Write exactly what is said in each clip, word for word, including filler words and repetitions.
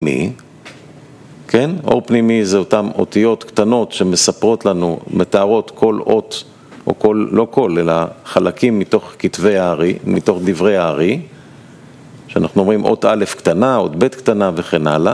פנימי, כן? אור פנימי זה אותן אותיות קטנות שמספרות לנו, מתארות כל אות, או כל, לא כל, אלא חלקים מתוך כתבי הארי, מתוך דברי הארי, שאנחנו אומרים אות א' קטנה, אות ב' קטנה וכן הלאה.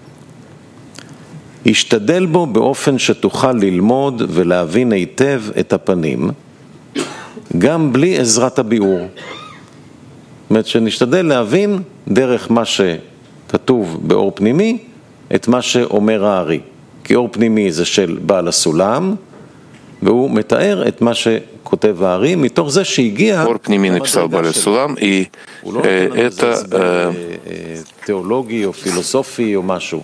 השתדל בו באופן שתוכל ללמוד ולהבין היטב את הפנים, גם בלי עזרת הביאור. זאת אומרת שנשתדל להבין דרך מה שכתוב באור פנימי, את מה שאומר הארי. כי אור פנימי זה של בעל הסולם, והוא מתאר את מה שכותב הארי, מתוך זה שהגיע... Ор Пними написал Бааль ха-Сулам, и это... תיאולוגי או פילוסופי או משהו.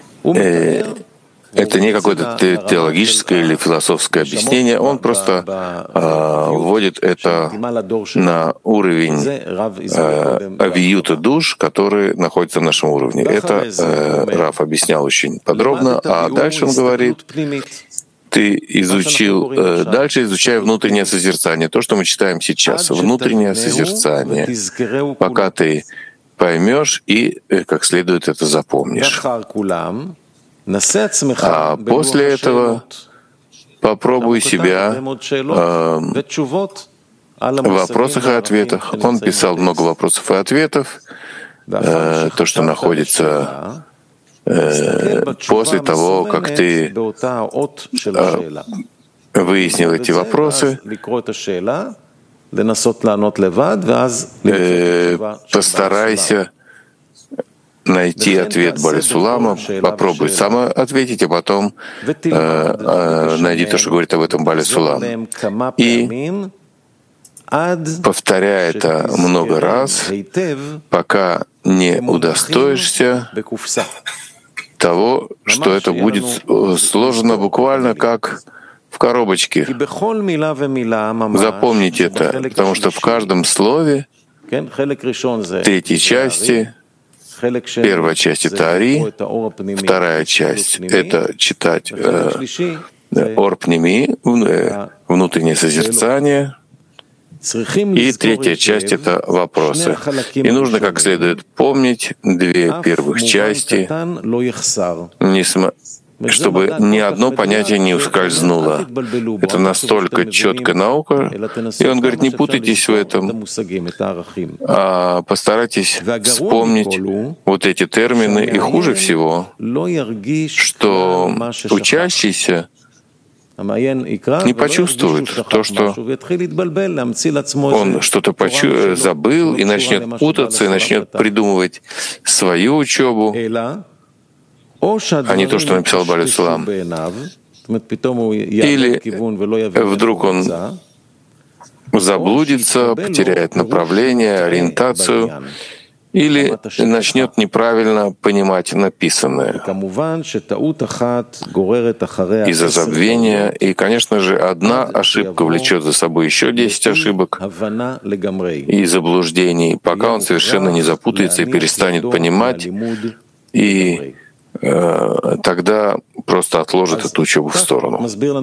Это не какое-то теологическое или философское объяснение, он просто э, вводит это на уровень э, авиюта душ, который находится на нашем уровне. Это э, Рав объяснял очень подробно, а дальше он говорит, ты изучил, э, дальше изучай внутреннее созерцание, то, что мы читаем сейчас, внутреннее созерцание, пока ты поймешь и э, как следует это запомнишь. А после этого попробуй себя э, в вопросах и ответах. Он писал много вопросов и ответов, э, то, что находится э, после того, как ты э, выяснил эти вопросы. Э, постарайся найти ответ Бааль ха-Сулама, попробуй сам ответить, а потом э, э, найди то, что говорит об этом Бааль ха-Сулам. И повторяй это много раз, пока не удостоишься того, что это будет сложено буквально как в коробочке. Запомните это, потому что в каждом слове третьей части первая часть — это Ари, вторая часть — это читать э, Ор Пними, э, внутреннее созерцание, и третья часть — это вопросы. И нужно как следует помнить две первых части, чтобы ни одно понятие не ускользнуло. Это настолько четкая наука, и он говорит, не путайтесь в этом, а постарайтесь вспомнить вот эти термины, и хуже всего, что учащийся не почувствует то, что он что-то почу- забыл и начнет путаться, и начнет придумывать свою учебу, а не то, что написал Бааль ха-Сулам. Или вдруг он заблудится, потеряет направление, ориентацию, или начнет неправильно понимать написанное из-за забвения. И, конечно же, одна ошибка влечет за собой еще десять ошибок и заблуждений, пока он совершенно не запутается и перестанет понимать, и тогда просто отложит эту учебу в сторону.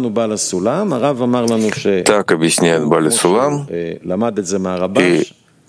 Так объясняет Бааль ха-Сулам. И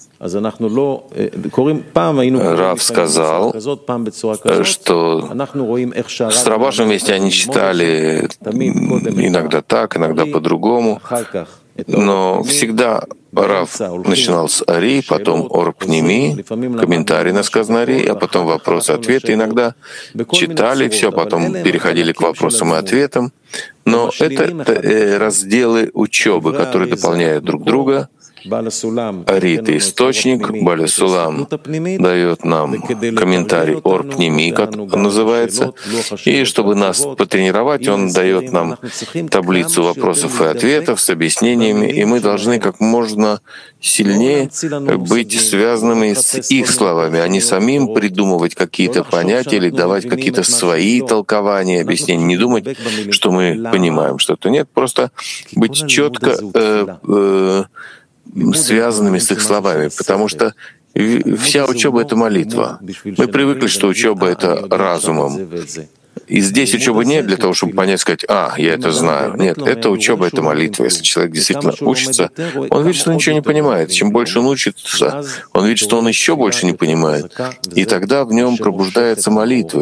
Рав сказал, что с Рабашем вместе они читали иногда так, иногда по-другому, но всегда Рав начинал с Ари, потом Ор Пними, комментарий на сказанное Ари, а потом вопросы-ответы. Иногда читали все, потом переходили к вопросам и ответам. Но это разделы учебы, которые дополняют друг друга. Ари — это источник, Бааль ха-Сулам дает нам комментарий Ор Пними, как он называется, и чтобы нас потренировать, он дает нам таблицу вопросов и ответов с объяснениями, и мы должны как можно сильнее быть связанными с их словами, а не самим придумывать какие-то понятия или давать какие-то свои толкования, объяснения, не думать, что мы понимаем что-то. Нет, просто быть четко э, э, связанными с их словами, потому что вся учеба — это молитва. Мы привыкли, что учеба — это разумом. И здесь учебы нет для того, чтобы понять, сказать, а, я это знаю. Нет, это учеба, это молитва. Если человек действительно учится, он видит, что ничего не понимает. Чем больше он учится, он видит, что он еще больше не понимает. И тогда в нем пробуждается молитва.